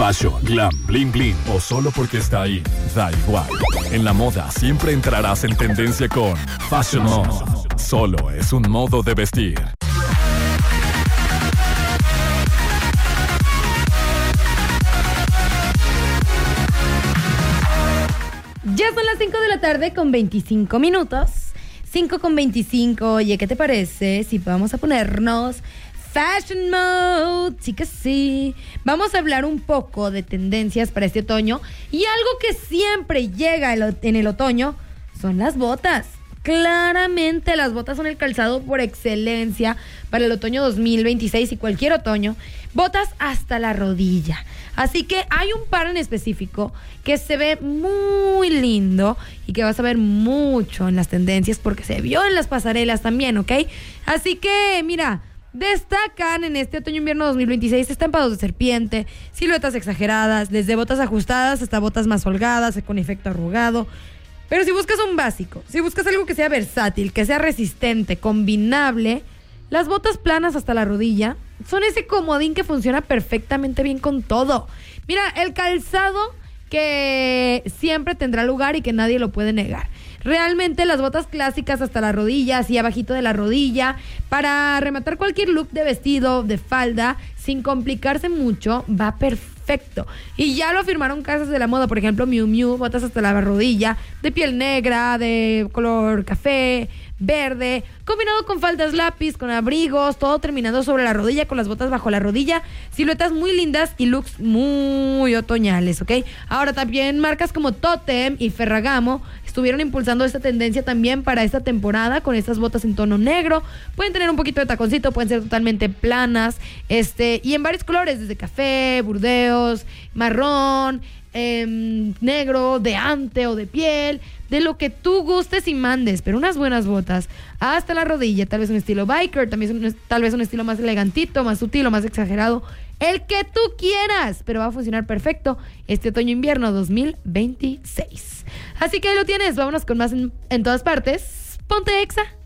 Fashion, glam, bling bling o solo porque está ahí, da igual. En la moda siempre entrarás en tendencia con Fashion Mode. Solo es un modo de vestir. Ya son las 5 de la tarde con 25 minutos. 5 con 25. Oye, ¿qué te parece si vamos a ponernos Fashion Mode? Sí que sí. Vamos a hablar un poco de tendencias para este otoño. Y algo que siempre llega en el otoño son las botas. Claramente las botas son el calzado por excelencia para el otoño 2026 y cualquier otoño. Botas hasta la rodilla. Así que hay un par en específico que se ve muy lindo y que vas a ver mucho en las tendencias porque se vio en las pasarelas también, ¿ok? Así que, mira, destacan en este otoño-invierno 2026 estampados de serpiente, siluetas exageradas, desde botas ajustadas hasta botas más holgadas, con efecto arrugado. Pero si buscas un básico, si buscas algo que sea versátil, que sea resistente, combinable, las botas planas hasta la rodilla son ese comodín que funciona perfectamente bien con todo. Mira, el calzado que siempre tendrá lugar y que nadie lo puede negar. Realmente las botas clásicas hasta la rodilla, así abajito de la rodilla, para rematar cualquier look de vestido, de falda, sin complicarse mucho, va perfecto. Y ya lo afirmaron casas de la moda, por ejemplo, Miu Miu, botas hasta la rodilla, de piel negra, de color café, verde, combinado con faldas lápiz, con abrigos, todo terminando sobre la rodilla, con las botas bajo la rodilla, siluetas muy lindas y looks muy otoñales, ¿ok? Ahora también marcas como Totem y Ferragamo estuvieron impulsando esta tendencia también para esta temporada con estas botas en tono negro. Pueden tener un poquito de taconcito, pueden ser totalmente planas, y en varios colores, desde café, burdeos, marrón, negro, de ante o de piel, de lo que tú gustes y mandes, pero unas buenas botas hasta la rodilla, tal vez un estilo biker, también tal vez un estilo más elegantito, más sutil o más exagerado, el que tú quieras, pero va a funcionar perfecto este otoño-invierno 2026. Así que ahí lo tienes, vámonos con más en todas partes. Ponte Exa.